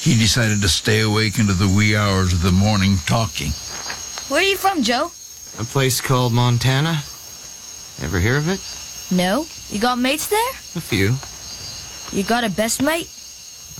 he decided to stay awake into the wee hours of the morning talking. Where are you from, Joe? A place called Montana. Ever hear of it? No. You got mates there? A few. You got a best mate?